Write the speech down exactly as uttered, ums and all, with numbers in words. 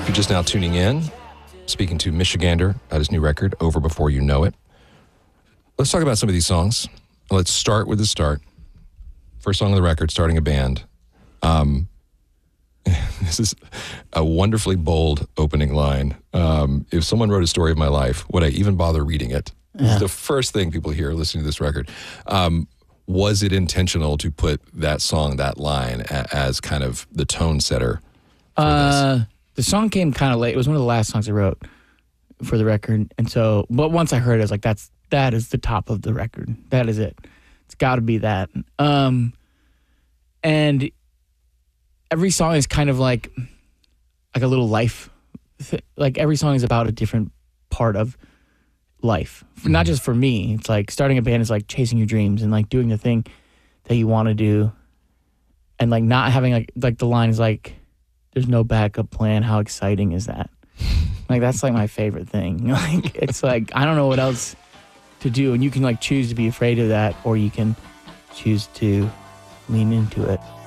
If you're just now tuning in, speaking to Michigander at his new record, Over Before You Know It. Let's talk about some of these songs. Let's start with the start. First song on the record, starting a band. Um, this is a wonderfully bold opening line. Um, if someone wrote a story of my life, would I even bother reading it? This Yeah. is the first thing people hear listening to this record. Um, was it intentional to put that song, that line, a- as kind of the tone setter for Uh, this? the song came kind of late. It was one of the last songs I wrote for the record, and so, but once I heard it, I was like, "That's that is the top of the record. That is it. It's got to be that." Um, and every song is kind of like like a little life. Th- like every song is about a different part of life, For- not just for me. It's like starting a band is like chasing your dreams and like doing the thing that you want to do, and like not having like like the line is like, "There's no backup plan. How exciting is that?" Like that's like my favorite thing. Like it's like I don't know what else to do, and you can like choose to be afraid of that, or you can choose to lean into it.